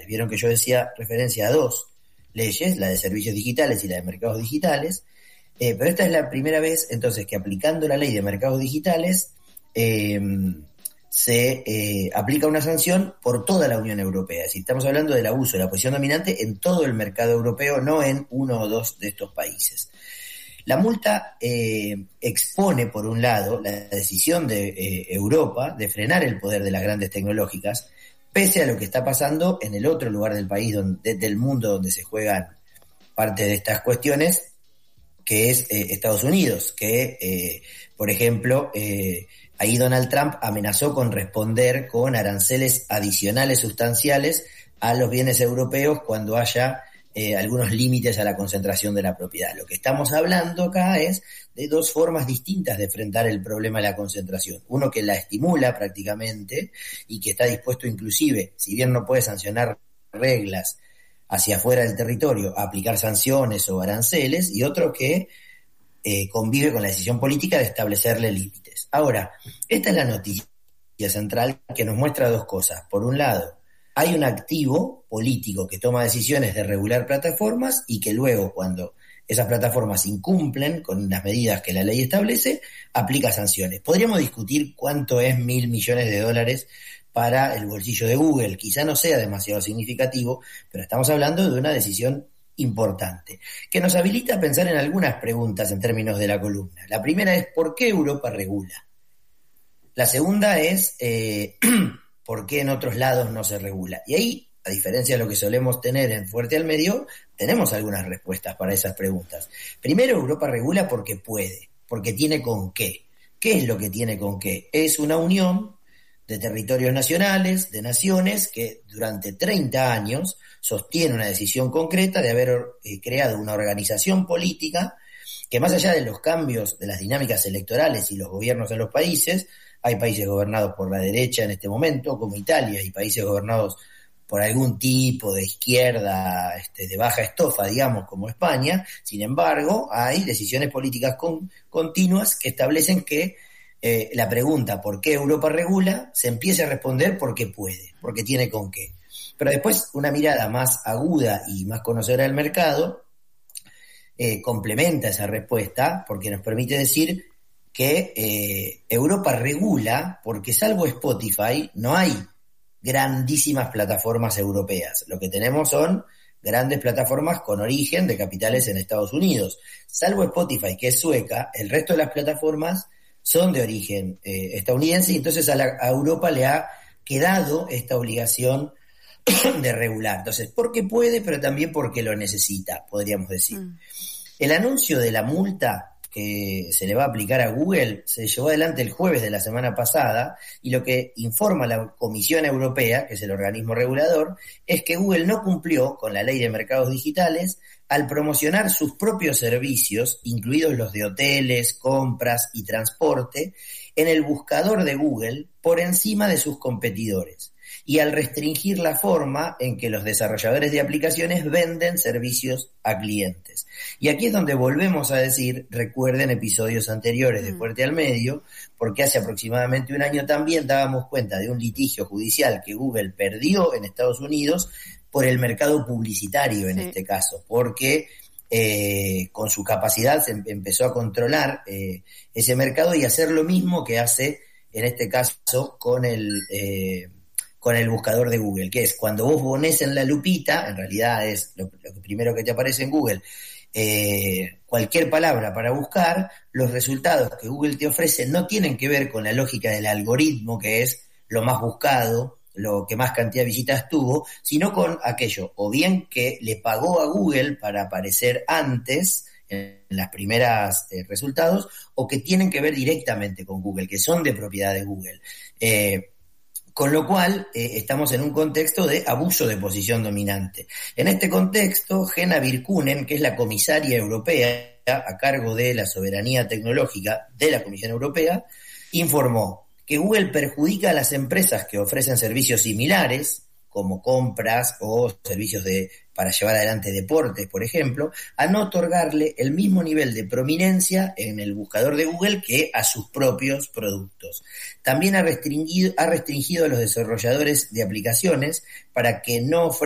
digitales. Vieron que yo decía referencia a dos leyes, la de servicios digitales y la de mercados digitales, pero esta es la primera vez entonces que aplicando la ley de mercados digitales se aplica una sanción por toda la Unión Europea. Es decir, estamos hablando del abuso de la posición dominante en todo el mercado europeo, no en uno o dos de estos países. La multa expone, por un lado, la decisión de Europa de frenar el poder de las grandes tecnológicas, pese a lo que está pasando en el otro lugar del país, del mundo donde se juegan parte de estas cuestiones, que es Estados Unidos, que, por ejemplo, ahí Donald Trump amenazó con responder con aranceles adicionales sustanciales a los bienes europeos cuando haya algunos límites a la concentración de la propiedad. Lo que estamos hablando acá es de dos formas distintas de enfrentar el problema de la concentración. Uno que la estimula prácticamente y que está dispuesto inclusive, si bien no puede sancionar reglas hacia afuera del territorio, a aplicar sanciones o aranceles, y otro que convive con la decisión política de establecerle límites. Ahora, esta es la noticia central que nos muestra dos cosas. Por un lado, hay un activo político que toma decisiones de regular plataformas y que luego, cuando esas plataformas incumplen con las medidas que la ley establece, aplica sanciones. Podríamos discutir cuánto es $1.000 millones para el bolsillo de Google. Quizá no sea demasiado significativo, pero estamos hablando de una decisión importante, que nos habilita a pensar en algunas preguntas en términos de la columna. La primera es, ¿por qué Europa regula? La segunda es, ¿por qué en otros lados no se regula? Y ahí, a diferencia de lo que solemos tener en Fuerte al Medio, tenemos algunas respuestas para esas preguntas. Primero, Europa regula porque puede, porque tiene con qué. ¿Qué es lo que tiene con qué? Es una unión de territorios nacionales, de naciones, que durante 30 años sostiene una decisión concreta de haber creado una organización política que, más allá de los cambios de las dinámicas electorales y los gobiernos en los países, hay países gobernados por la derecha en este momento, como Italia, y países gobernados por algún tipo de izquierda de baja estofa, digamos, como España. Sin embargo, hay decisiones políticas continuas que establecen que la pregunta ¿por qué Europa regula? Se empieza a responder porque puede, porque tiene con qué. Pero después una mirada más aguda y más conocedora del mercado complementa esa respuesta porque nos permite decir que Europa regula porque, salvo Spotify, no hay grandísimas plataformas europeas. Lo que tenemos son grandes plataformas con origen de capitales en Estados Unidos. Salvo Spotify, que es sueca, el resto de las plataformas son de origen estadounidense, y entonces a Europa le ha quedado esta obligación de regular. Entonces, porque puede, pero también porque lo necesita, podríamos decir. El anuncio de la multa que se le va a aplicar a Google se llevó adelante el jueves de la semana pasada, y lo que informa la Comisión Europea, que es el organismo regulador, es que Google no cumplió con la ley de mercados digitales al promocionar sus propios servicios, incluidos los de hoteles, compras y transporte, en el buscador de Google por encima de sus competidores, y al restringir la forma en que los desarrolladores de aplicaciones venden servicios a clientes. Y aquí es donde volvemos a decir, recuerden episodios anteriores de Fuerte al Medio, porque hace aproximadamente un año también dábamos cuenta de un litigio judicial que Google perdió en Estados Unidos por el mercado publicitario en este caso, porque con su capacidad se empezó a controlar ese mercado y hacer lo mismo que hace en este caso con el buscador de Google, que es cuando vos pones en la lupita, en realidad es lo primero que te aparece en Google, cualquier palabra para buscar, los resultados que Google te ofrece no tienen que ver con la lógica del algoritmo, que es lo más buscado, lo que más cantidad de visitas tuvo, sino con aquello, o bien que le pagó a Google para aparecer antes en las primeras resultados, o que tienen que ver directamente con Google, que son de propiedad de Google. Con lo cual, estamos en un contexto de abuso de posición dominante. En este contexto, Henna Virkkunen, que es la comisaria europea a cargo de la soberanía tecnológica de la Comisión Europea, informó que Google perjudica a las empresas que ofrecen servicios similares, como compras o servicios para llevar adelante deportes, por ejemplo, a no otorgarle el mismo nivel de prominencia en el buscador de Google que a sus propios productos. También ha restringido a los desarrolladores de aplicaciones para que no